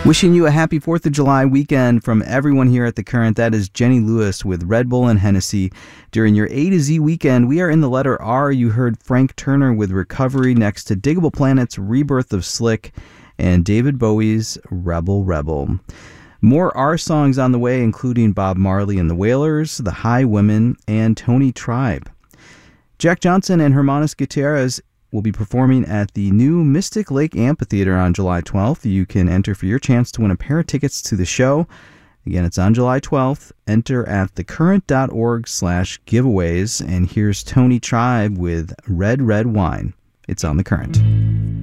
Wishing you a happy 4th of July weekend from everyone here at The Current. That is Jenny Lewis with Red Bull and Hennessy. During your A to Z weekend, we are in the letter R. You heard Frank Turner with Recovery next to Diggable Planet's Rebirth of Slick and David Bowie's Rebel Rebel. More R songs on the way, including Bob Marley and the Wailers, The High Women, and Tony Tribe. Jack Johnson and Hermanos Gutierrez will be performing at the new Mystic Lake Amphitheater on July 12th. You can enter for your chance to win a pair of tickets to the show. Again, it's on July 12th. Enter at thecurrent.org/giveaways. And here's Tony Tribe with Red Red Wine. It's on The Current.